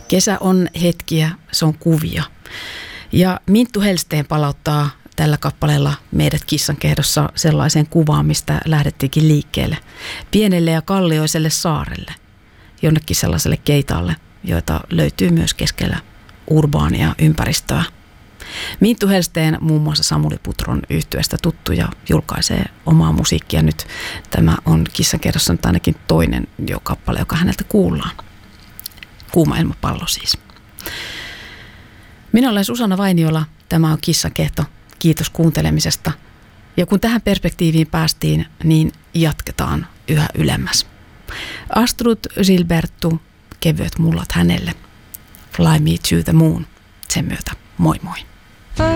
Kesä on hetkiä, se on kuvia. Ja Minttu Hellsten palauttaa tällä kappaleella meidät Kissankehdossa sellaiseen kuvaan, mistä lähdettiinkin liikkeelle. Pienelle ja kallioiselle saarelle, jonnekin sellaiselle keitaalle, joita löytyy myös keskellä urbaania ympäristöä. Minttu Hellsten muun muassa Samuli Putron yhtyeestä tuttu ja julkaisee omaa musiikkia nyt. Tämä on Kissankehdossa nyt ainakin toinen kappale, joka häneltä kuullaan. Kuuma ilmapallo siis. Minä olen Susanna Vainiola, tämä on Kissankehto. Kiitos kuuntelemisesta. Ja kun tähän perspektiiviin päästiin, niin jatketaan yhä ylemmäs. Astrud Gilbertu, kevyet mullat hänelle. Fly me to the moon. Sen myötä moi moi.